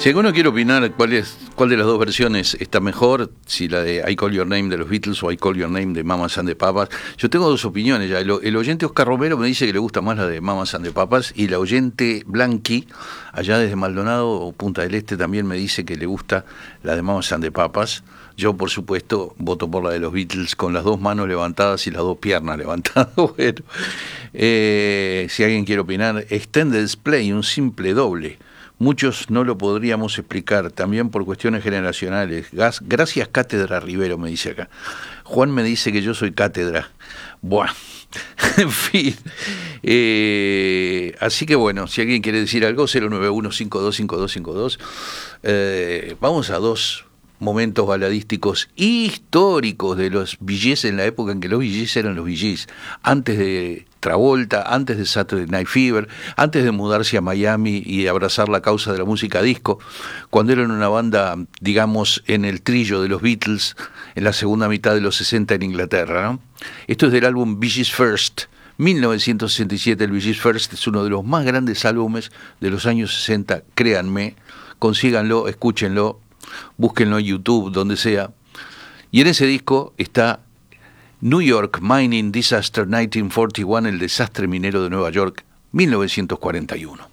Si alguno quiere opinar cuál de las dos versiones está mejor, si la de I Call Your Name de los Beatles o I Call Your Name de Mamas and the Papas, yo tengo dos opiniones ya. El oyente Oscar Romero me dice que le gusta más la de Mamas and the Papas, y la oyente Blanqui, allá desde Maldonado o Punta del Este, también me dice que le gusta la de Mamas and the Papas. Yo, por supuesto, voto por la de los Beatles con las dos manos levantadas y las dos piernas levantadas. Bueno, si alguien quiere opinar, Extended Play, un simple doble. Muchos no lo podríamos explicar, también por cuestiones generacionales. Gracias, Cátedra Rivero, me dice acá. Juan me dice que yo soy cátedra. Buah, en fin. Así que bueno, si alguien quiere decir algo, 091-525252. Vamos a dos momentos baladísticos históricos de los Bee Gees en la época en que los Bee Gees eran los Bee Gees, antes de Travolta, antes de Saturday Night Fever, antes de mudarse a Miami y abrazar la causa de la música disco, cuando eran una banda, digamos, en el trillo de los Beatles en la segunda mitad de los 60 en Inglaterra, ¿no? Esto es del álbum Bee Gees First, 1967. El Bee Gees First es uno de los más grandes álbumes de los años 60, créanme, consíganlo, escúchenlo, búsquenlo en YouTube, donde sea. Y en ese disco está New York Mining Disaster 1941, el desastre minero de Nueva York, 1941.